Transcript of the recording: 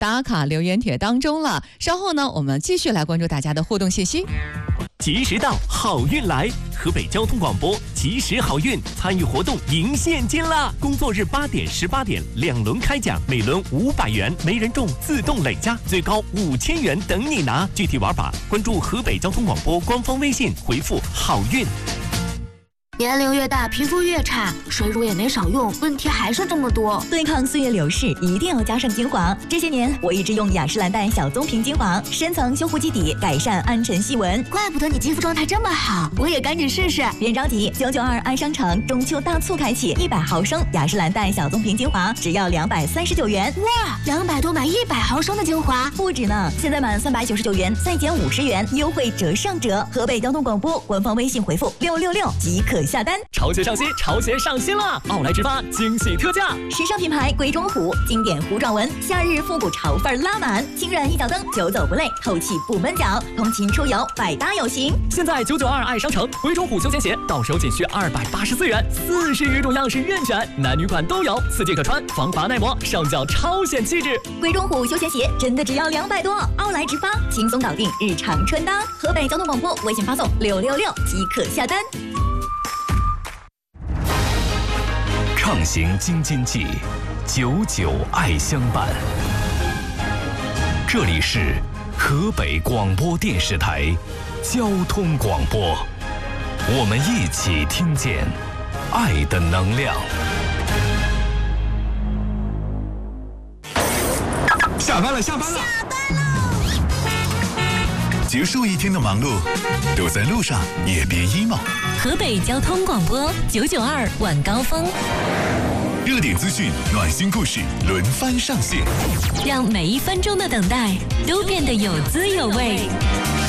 打卡留言帖当中了。稍后呢，我们继续来关注大家的互动信息。 及时到，好运来！河北交通广播及时好运，参与活动赢现金啦！工作日8点、18点2轮开奖，每轮500元，没人中自动累加，最高5000元等你拿。具体玩法关注河北交通广播官方微信，回复好运。 年龄越大，皮肤越差，水乳也没少用，问题还是这么多。 对抗岁月流逝，一定要加上精华。这些年，我一直用雅诗兰黛小棕瓶精华，深层修护基底，改善暗沉细纹。 怪不得你肌肤状态这么好，我也赶紧试试。 别着急，992爱商城中秋大促开启，100毫升雅诗兰黛小棕瓶精华只要239元。 哇，200多买100毫升的精华， 不止呢！现在满399元，再减50元，优惠折上折。河北交通广播官方微信回复666即可下单。 潮鞋上新，潮鞋上新了！奥莱直发惊喜特价， 时尚品牌鬼冢虎，经典弧状纹，夏日复古潮范拉满，轻软一脚蹬，久走不累，透气不闷脚，通勤出游百搭有型。 现在992爱商城鬼冢虎休闲鞋到手仅需284元，40余种样式任选，男女款都有，4季可穿，防滑耐磨，上脚超显气质。 鬼冢虎休闲鞋真的只要200多，奥莱直发轻松搞定日常穿搭。河北交通广播微信发送666即可下单。 畅行京津冀，99爱相伴。这里是河北广播电视台交通广播，我们一起听见爱的能量。 下班了！结束一天的忙碌，都在路上也别 emo。 河北交通广播992晚高峰， 热点资讯、暖心故事轮番上线， 让每1分钟的等待都变得有滋有味。